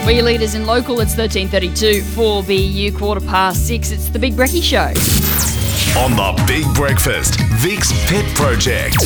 We're your leaders in local. It's 13:32 for BU, 6:15. It's the Big Brekkie Show. On the Big Breakfast, Vic's Pet Project.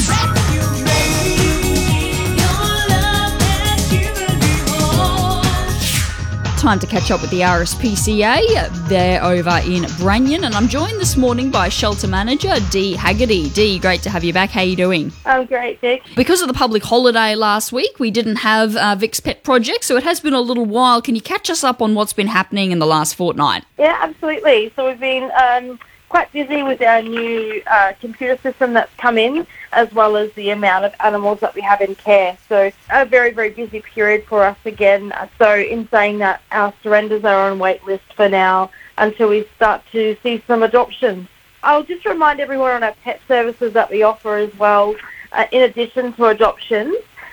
Time to catch up with the RSPCA. They're over in Branyon, and I'm joined this morning by Shelter Manager Dee Haggerty. Dee, great to have you back. How are you doing? I'm great, Vic. Because of the public holiday last week, we didn't have Vic's Pet Project, so it has been a little while. Can you catch us up on what's been happening in the last fortnight? Yeah, absolutely. So we've been quite busy with our new computer system that's come in, as well as the amount of animals that we have in care. So a very, very busy period for us again. So in saying that, our surrenders are on wait list for now until we start to see some adoptions. I'll just remind everyone on our pet services that we offer as well, in addition to adoptions.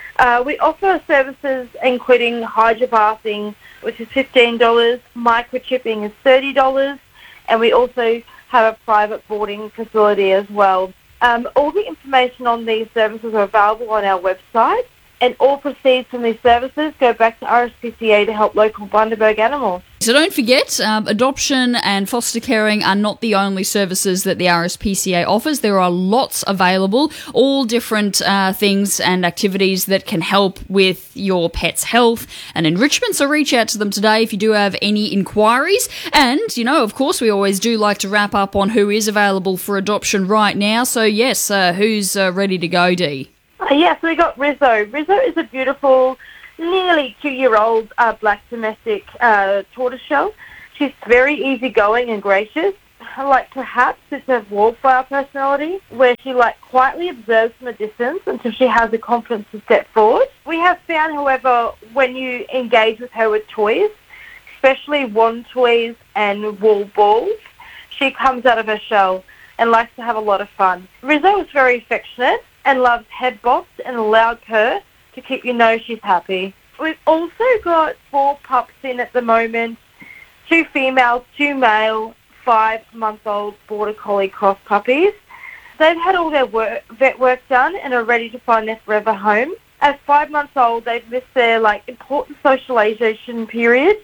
We offer services including hydrobathing, which is $15, microchipping is $30, and we also have a private boarding facility as well. All the information on these services are available on our website, and all proceeds from these services go back to RSPCA to help local Bundaberg animals. So don't forget, adoption and foster caring are not the only services that the RSPCA offers. There are lots available, all different things and activities that can help with your pet's health and enrichment. So reach out to them today if you do have any inquiries. And, you know, of course, we always do like to wrap up on who is available for adoption right now. So, yes, who's ready to go, Dee? So we got Rizzo. Rizzo is a beautiful, nearly 2-year-old black domestic tortoiseshell. She's very easygoing and gracious. Perhaps it's a wallflower personality, where she quietly observes from a distance until she has the confidence to step forward. We have found, however, when you engage with her with toys, especially wand toys and wool balls, she comes out of her shell and likes to have a lot of fun. Rizzo is very affectionate and loves head bops and a loud purr to keep you know she's happy. We've also got 4 pups in at the moment, 2 females, 2 male, 5-month-old Border Collie cross puppies. They've had all their vet work done and are ready to find their forever home. At 5 months old, they've missed their important socialization period.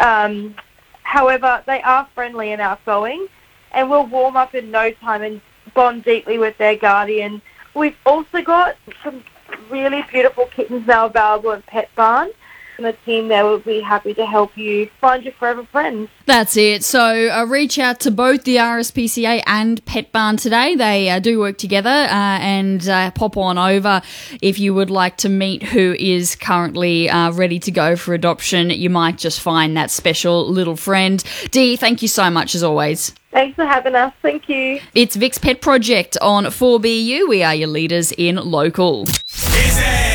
However, they are friendly and outgoing and will warm up in no time and bond deeply with their guardian. We've also got some really beautiful kittens now available at Pet Barn, and the team there will be happy to help you find your forever friends. That's it. So reach out to both the RSPCA and Pet Barn today. They do work together, and pop on over if you would like to meet who is currently ready to go for adoption. You might just find that special little friend. Dee, thank you so much as always. Thanks for having us. Thank you. It's Vic's Pet Project on 4BU. We are your leaders in local. Is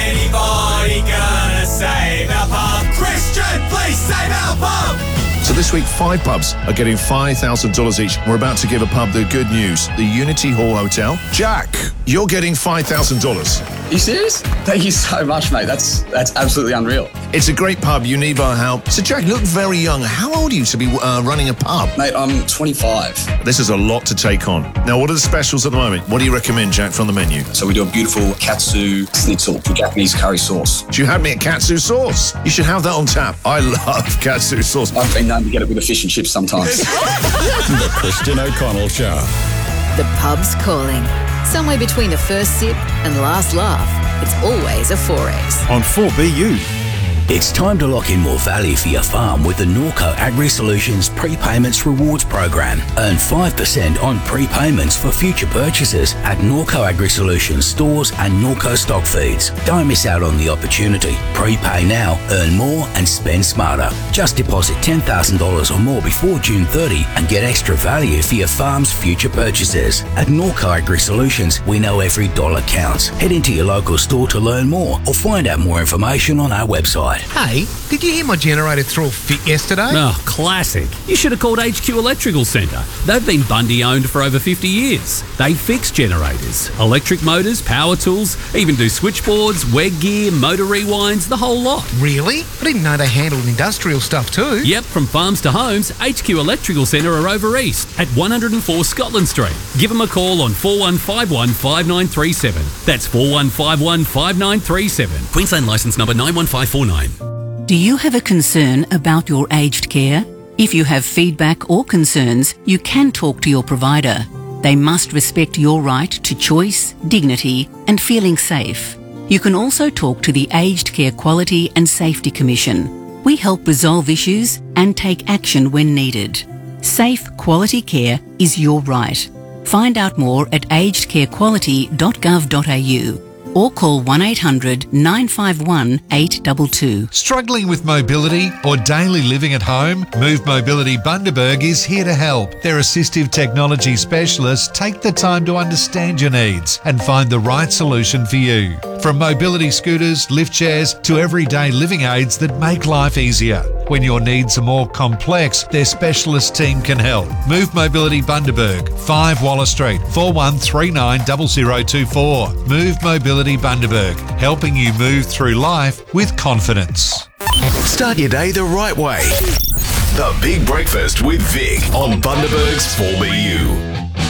anybody gonna save our pub? Christian, please save our pub! So this week, 5 pubs are getting $5,000 each. We're about to give a pub the good news. The Unity Hall Hotel. Jack, you're getting $5,000. Are you serious? Thank you so much, mate. That's absolutely unreal. It's a great pub. You need our help. So, Jack, you look very young. How old are you to be running a pub? Mate, I'm 25. This is a lot to take on. Now, what are the specials at the moment? What do you recommend, Jack, from the menu? So we do a beautiful katsu schnitzel with Japanese curry sauce. Do you have me a katsu sauce? You should have that on tap. I love katsu sauce. I've been known to get it with a fish and chips sometimes. The Christian O'Connell Show. The pub's calling. Somewhere between the first sip and last laugh, it's always a 4X. On 4BU. It's time to lock in more value for your farm with the Norco Agri Solutions Prepayments Rewards Program. Earn 5% on prepayments for future purchases at Norco Agri Solutions stores and Norco stock feeds. Don't miss out on the opportunity. Prepay now, earn more and spend smarter. Just deposit $10,000 or more before June 30 and get extra value for your farm's future purchases. At Norco Agri Solutions, we know every dollar counts. Head into your local store to learn more or find out more information on our website. Hey, did you hear my generator threw a fit yesterday? Oh, classic. You should have called HQ Electrical Centre. They've been Bundy owned for over 50 years. They fix generators, electric motors, power tools, even do switchboards, WEG gear, motor rewinds, the whole lot. Really? I didn't know they handled industrial stuff too. Yep, from farms to homes, HQ Electrical Centre are over east at 104 Scotland Street. Give them a call on 4151 5937. That's 4151 5937. Queensland licence number 91549. Do you have a concern about your aged care? If you have feedback or concerns, you can talk to your provider. They must respect your right to choice, dignity, and feeling safe. You can also talk to the Aged Care Quality and Safety Commission. We help resolve issues and take action when needed. Safe, quality care is your right. Find out more at agedcarequality.gov.au or call 1800 951 822. Struggling with mobility or daily living at home? Move Mobility Bundaberg is here to help. Their assistive technology specialists take the time to understand your needs and find the right solution for you. From mobility scooters, lift chairs to everyday living aids that make life easier. When your needs are more complex, their specialist team can help. Move Mobility Bundaberg, 5 Waller Street, 41390024. Move Mobility Bundaberg, helping you move through life with confidence. Start your day the right way. The Big Breakfast with Vic on Bundaberg's 4BU.